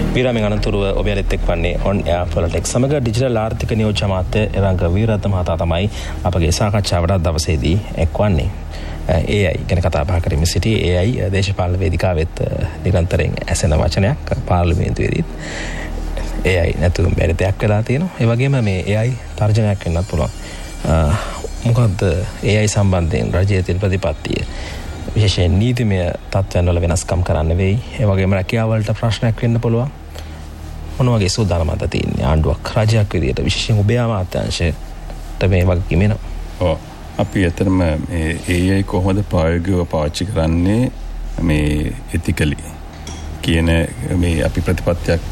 විරාමයෙන් අනතුරුව ඔබ යලිත් එක්වන්නේ on air politics සමග ඩිජිටල් ආර්ථික නියෝජ්‍ය අමාත්‍ය එරංග වීරරත්න මහතා තමයි අපගේ සාකච්ඡාවට දවසේදී එක්වන්නේ. AI ගැන කතා බහ කරමින් සිටි AI දේශපාලන වේදිකාවෙත් නිරන්තරයෙන් ඇසෙන වචනයක් පාර්ලිමේන්තුවේදීත් AI නැතුව බැරි දෙයක් වෙලා තියෙනවා. ඒ වගේම මේ AI තර්ජනයක් වෙන්නත් පුළුවන්. මොකද AI සම්බන්ධයෙන් රජයේ තියෙන ප්‍රතිපත්තිය විශේෂයෙන් නීතිමය තත්ත්වයන් වල වෙනස්කම් කරන්න වෙයි. ඒ වගේම රැකියාව වලට ප්‍රශ්නයක් වෙන්න පුළුවන්. මොන වගේ සූදානමක්ද තියෙන්නේ ආණ්ඩුවක් රජයක් විදියට විශේෂයෙන් ඔබේ අමාත්‍යාංශයට මේ වගකීම එනවා. ඔව් අපි ඇත්තටම මේ AI කොහොමද ප්‍රායෝගිකව පාවිච්චි කරන්නේ මේ එතිකලි කියන මේ අපි ප්‍රතිපත්තියක්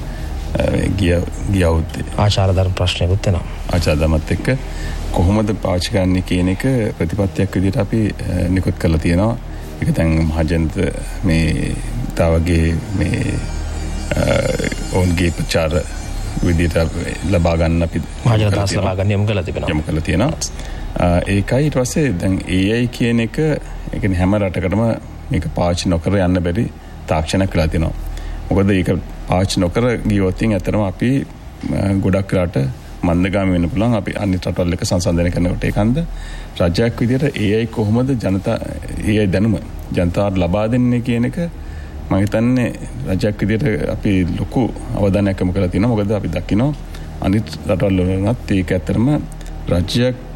ගිය අවුරුද්දේ ආචාර ධර්ම ප්‍රශ්නයකුත් එනවා. ආචාර ධර්මත් එක්ක කොහොමද පාවිච්චි කරන්නේ කියන එක ප්‍රතිපත්තියක් විදිහට අපි නිකුත් කරලා තියෙනවා. ඒක දැන් මහජනත මේ තාවගේ මේ ඔවුන්ගේ ප්‍රචාර විදිහට ලබා ගන්න අපි මහජනතාවස් ලබා ගන්න යොමු කරලා තිබෙනවා. යොමු කරලා තියෙනවා. ඒකයි ඊට පස්සේ දැන් AI කියන එක ඒ කියන්නේ හැම රටකටම මේක පාවිච්චි නොකර යන්න බැරි තාක්ෂණයක් වෙලා තියෙනවා. මොකද ඒක පාවිච්චි නොකර ගියොත් ඇත්තටම අපි ගොඩක් රට මන්දගාමී වෙන්න පුළුවන්. අපි අනිත් රටවල් එක්ක සංසන්දනය කරනකොට ඒකන්ද රජයක් විදියට AI කොහොමද AI දැනුම ජනතාවට ලබා දෙන්නේ කියන එක මම හිතන්නේ රජයක් විදියට අපි ලොකු අවධානයක් යොමු කරලා තියෙනවා. මොකද අපි දකිනවා අනිත් රටවල් වලත් ඒක ඇත්තටම රජයක්